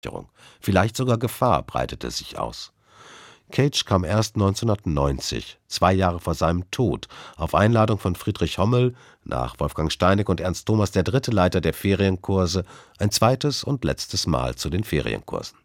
Vielleicht sogar Gefahr breitete sich aus. Cage kam erst 1990, 2 Jahre vor seinem Tod, auf Einladung von Friedrich Hommel, nach Wolfgang Steineck und Ernst Thomas der dritte Leiter der Ferienkurse, ein zweites und letztes Mal zu den Ferienkursen.